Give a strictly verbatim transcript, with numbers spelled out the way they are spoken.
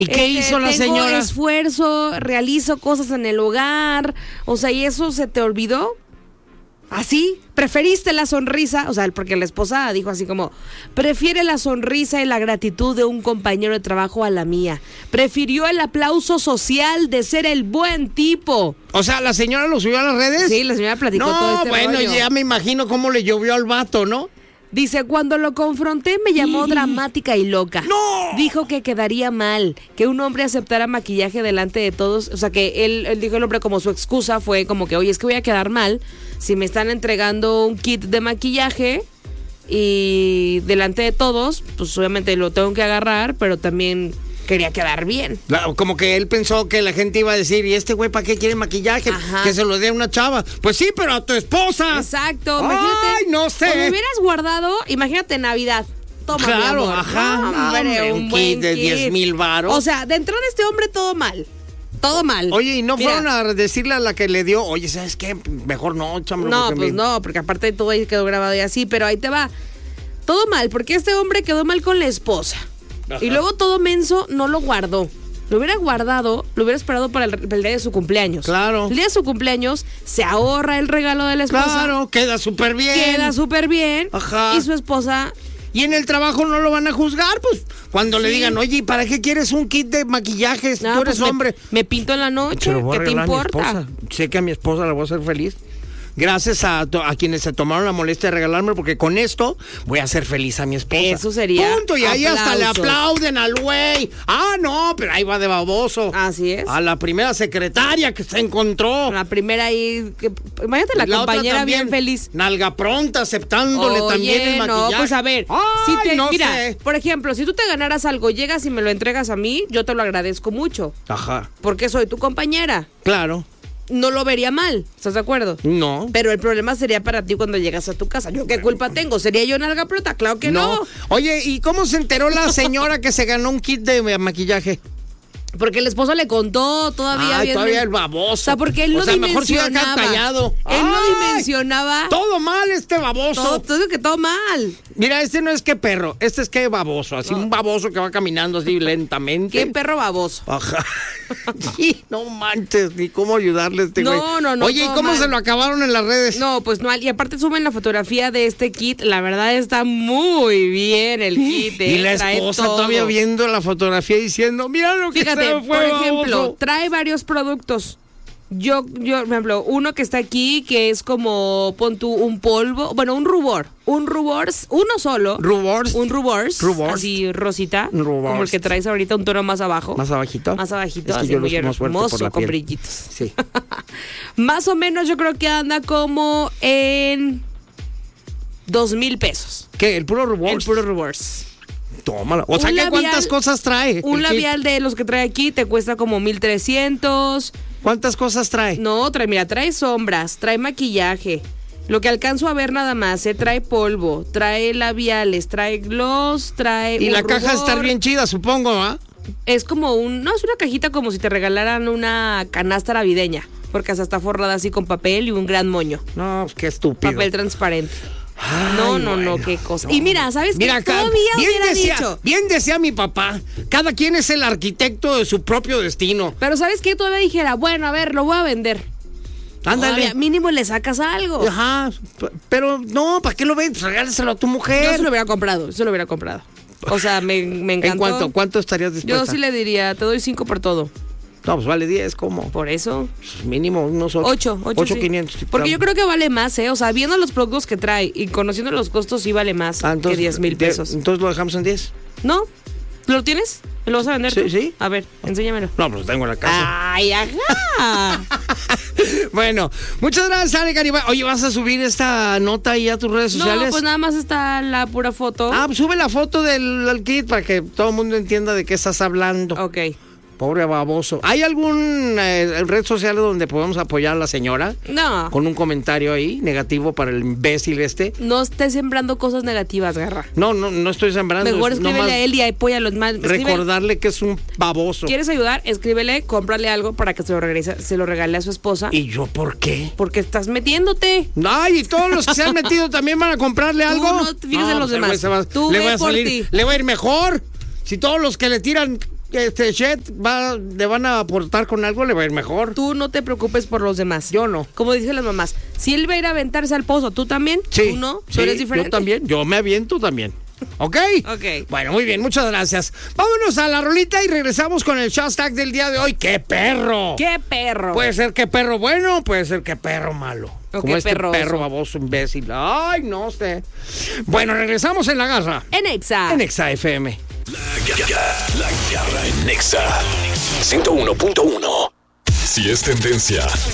¿Y qué este, hizo la tengo señora? esfuerzo, realizo cosas en el hogar, o sea, ¿y eso se te olvidó? ¿Así? ¿Preferiste la sonrisa? O sea, porque la esposa dijo así como, prefiere la sonrisa y la gratitud de un compañero de trabajo a la mía. Prefirió el aplauso social de ser el buen tipo. O sea, ¿la señora lo subió a las redes? Sí, la señora platicó no, todo este bueno, rollo. ya me imagino cómo le llovió al vato, ¿no? Dice, cuando lo confronté me llamó dramática y loca. ¡No! Dijo que quedaría mal, que un hombre aceptara maquillaje delante de todos. O sea, que él, él dijo el hombre como su excusa fue como que, oye, es que voy a quedar mal si me están entregando un kit de maquillaje y delante de todos, pues obviamente lo tengo que agarrar, pero también quería quedar bien. Como que él pensó que la gente iba a decir, ¿y este güey para qué quiere maquillaje? Ajá. Que se lo dé a una chava. Pues sí, pero a tu esposa. Exacto, Ay, imagínate. no sé. O me hubieras guardado, imagínate Navidad. Toma, Claro, mi amor. ajá. No, No, hombre, un buen kit de diez mil varos. O sea, de entrada este hombre todo mal. Todo mal. Oye, ¿y no Mira, fueron a decirle a la que le dio, oye, ¿sabes qué? Mejor no, chamo. No, porque pues me- no, porque aparte de todo ahí quedó grabado y así, pero ahí te va. Todo mal, porque este hombre quedó mal con la esposa. Ajá. Y luego todo menso no lo guardó. Lo hubiera guardado, lo hubiera esperado para el, para el día de su cumpleaños. Claro. El día de su cumpleaños se ahorra el regalo de la esposa. Claro, queda súper bien. Queda súper bien. Ajá. Y su esposa... Y en el trabajo no lo van a juzgar, pues, cuando le Sí. digan, oye, ¿y para qué quieres un kit de maquillajes? No, Tú eres pues me- hombre. Me, pinto en la noche. Se lo voy a ¿Qué te regalar a mi importa? esposa. Sé que a mi esposa la voy a hacer feliz. Gracias a, to- a quienes se tomaron la molestia de regalarme, porque con esto voy a hacer feliz a mi esposa. Eso sería Punto. Y ahí hasta le aplausos. aplauden al güey. Ah, no, pero ahí va de baboso. Así es. A la primera secretaria que se encontró. La primera ahí... que- imagínate la, La otra compañera también, bien feliz. Nalga pronta, aceptándole Oye, también el maquillaje. no, pues a ver, Ay, si te, no mira, sé. por ejemplo, si tú te ganaras algo, llegas y me lo entregas a mí, yo te lo agradezco mucho, Ajá, porque soy tu compañera. claro. No lo vería mal, ¿estás de acuerdo? No. Pero el problema sería para ti cuando llegas a tu casa. ¿Yo qué culpa tengo? ¿Sería yo nalga prota? Claro que no. Oye, ¿y cómo se enteró la señora que se ganó un kit de maquillaje? Porque el esposo le contó todavía. Ay, bien- todavía el baboso. O sea, porque él O no sea, mejor se hubiera dimensionaba. quedado callado. Él no Ay, dimensionaba. Todo mal este baboso. Todo, todo que todo mal. Mira, este no es que perro, este es que baboso. Así un baboso que va caminando así lentamente. Qué perro baboso. Ajá. Sí, no manches, ni cómo ayudarle a este No, güey. no, no, Oye, ¿y todo cómo mal. se lo acabaron en las redes? No, pues no, y aparte suben la fotografía de este kit, la verdad está muy bien el kit. Y eh, la trae esposa todo. todavía viendo la fotografía diciendo, mira lo que Fíjate, se me fue, por ejemplo, baboso". trae varios productos. Yo, yo, por ejemplo, uno que está aquí, que es como, pon tú, un polvo, bueno, un rubor, un rubor, uno solo. Rubors. Un rubors, Rubors. así rosita, Un rubors. como el que traes ahorita, un tono más abajo. Más abajito. Más abajito, Es que así yo muy luzo más fuerte por hermoso, la con piel. brillitos. Sí. Más o menos yo creo que anda como en dos mil pesos. ¿Qué? ¿El puro rubor? El puro rubors. Tómala. O sea, Un ¿que labial- cuántas cosas trae? Un el kit? labial de los que trae aquí te cuesta como mil trescientos. ¿Cuántas cosas trae? No, trae, mira, trae sombras, trae maquillaje. Lo que alcanzo a ver nada más, ¿eh? Trae polvo, trae labiales, trae gloss, trae Y un la caja rubor. está bien chida, supongo, ¿ah? Es como un, no, es una cajita como si te regalaran una canasta navideña, porque hasta está forrada así con papel y un gran moño. No, qué estúpido. Papel transparente. Ay, no, no, no, bueno, qué cosa. no. Y mira, ¿sabes Mira qué? acá, Todavía bien hubiera decía, dicho. bien decía mi papá, cada quien es el arquitecto de su propio destino. Pero ¿sabes qué? Todavía dijera, bueno, a ver, lo voy a vender. Ándale. Todavía, mínimo le sacas algo. Ajá, p- pero no, ¿para qué lo vendes? Regálaselo a tu mujer. Yo se lo hubiera comprado, yo se lo hubiera comprado. O sea, me, me encantó. ¿En cuánto, cuánto estarías dispuesta? Yo sí le diría, te doy cinco por todo. No, pues vale diez, ¿cómo? Por eso. Mínimo unos ocho. Ocho, ocho, Ocho sí. quinientos. Porque yo creo que vale más, ¿eh? O sea, viendo los productos que trae y conociendo los costos, sí vale más Ah, entonces, que diez mil de- pesos. Entonces lo dejamos en diez. ¿No? ¿Lo tienes? ¿Me lo vas a vender Sí, tú? sí. A ver, enséñamelo. No, pues lo tengo en la casa. ¡Ay, ajá! Bueno, muchas gracias, Ale Garibay. Oye, ¿vas a subir esta nota ahí a tus redes No, sociales? pues nada más está la pura foto. Ah, pues sube la foto del, del kit para que todo el mundo entienda de qué estás hablando. Ok. Pobre baboso. ¿Hay algún eh, red social donde podamos apoyar a la señora? No. Con un comentario ahí negativo para el imbécil este. No estés sembrando cosas negativas, Garra. No, no, no estoy sembrando. Mejor es escríbele nomás a él y apóyalo más. Escribe- recordarle que es un baboso. ¿Quieres ayudar? Escríbele, cómprale algo para que se lo, regrese, se lo regale a su esposa. ¿Y yo por qué? Porque estás metiéndote. Ay, y todos los que se han metido también van a comprarle Tú algo. no te fijes en los pues el demás. güey se va- Tú le ve va a por salir, ti. le va a ir mejor. Si todos los que le tiran este Chet va, le van a aportar con algo, le va a ir mejor. Tú no te preocupes por los demás. Yo no. Como dicen las mamás, si él va a ir a aventarse al pozo, ¿tú también? Sí. ¿Tú no? ¿Tú sí, eres diferente? Yo también, yo me aviento también. ¿Ok? Ok. Bueno, muy bien, muchas gracias. Vámonos a la rolita y regresamos con el hashtag del día de hoy. ¡Qué perro! ¡Qué perro! Puede ser que perro bueno, puede ser que perro malo. O Como qué este perroso. perro baboso imbécil. Ay, no sé. Bueno, regresamos en La Garra. En Exa. En Exa F M. La Garra, la Garra en Nexa ciento uno punto uno. Si es tendencia